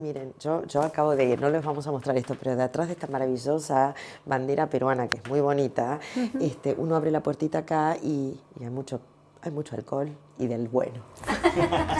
Miren, yo acabo de ir, no les vamos a mostrar esto, pero de atrás de esta maravillosa bandera peruana, que es muy bonita, uno abre la puertita acá y hay mucho alcohol y del bueno.